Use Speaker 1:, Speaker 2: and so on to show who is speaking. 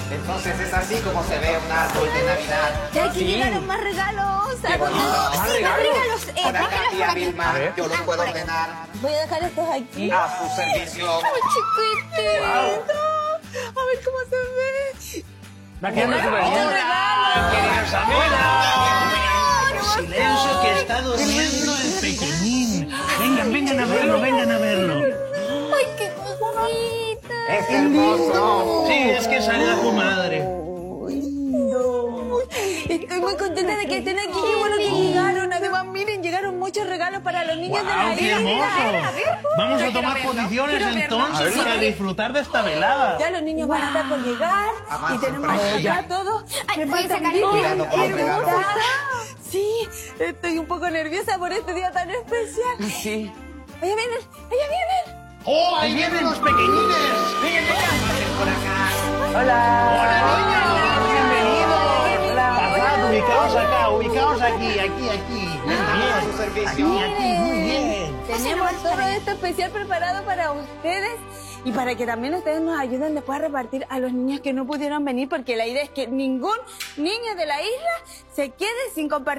Speaker 1: Entonces es así como se ve un árbol de Navidad.
Speaker 2: Ya aquí llegaron más regalos.
Speaker 1: Qué bonito.
Speaker 2: ¿Más regalos?
Speaker 1: Por acá, tía Vilma, yo los puedo
Speaker 2: por acá.
Speaker 1: ordenar
Speaker 2: Voy a dejar estos aquí.
Speaker 1: a su servicio.
Speaker 2: ¡Ay, chiquitito! A ver cómo se ve.
Speaker 3: Va quedando súper bien.
Speaker 2: ¡Hola!
Speaker 3: ¡Queridos amigos! Silencio, que está durmiendo el pequeñín. Vengan a verlo, vengan a verlo.
Speaker 2: ¡Ay, qué cosita!
Speaker 1: Es hermoso.
Speaker 3: Sí, es que sale la comadre.
Speaker 2: Estoy muy contenta de que estén aquí. Qué bueno que llegaron. Además, miren, llegaron muchos regalos para los niños de la
Speaker 3: ¡Guau, qué
Speaker 2: isla.
Speaker 3: hermoso! Vamos a tomar posiciones entonces para disfrutar de esta velada.
Speaker 2: Ya los niños van a estar por llegar y tenemos ya todo.
Speaker 4: Ay, voy a
Speaker 2: faltan
Speaker 4: sacar
Speaker 2: niños.
Speaker 1: Cuidado con los regalos.
Speaker 2: Sí, estoy un poco nerviosa por este día tan especial.
Speaker 1: Sí.
Speaker 2: Allá vienen, allá vienen.
Speaker 3: ¡Oh, ahí vienen los pequeñines! ¡Vengan!
Speaker 1: Por acá.
Speaker 3: ¡Hola, niños! ¡Bienvenidos! Pasad, ubicaos aquí.
Speaker 1: A su servicio.
Speaker 3: Muy bien.
Speaker 2: Tenemos todo esto especial preparado para ustedes y para que también ustedes nos ayuden después a repartir a los niños que no pudieron venir, porque la idea es que ningún niño de la isla se quede sin compartir